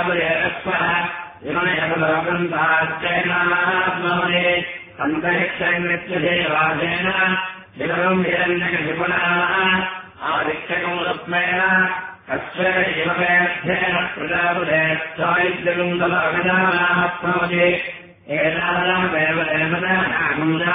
इमयकलोकन्ताश्चैनात्मने अन्तरिक्षन्नित्यदेवादेन विवरम् हिरण्यकशिपुनः आदिक्षकमुदत्मेन कस्य इमवेध्येन प्रजापदेच्छायुज्यकुन्दलगजानात्मने एनादामेव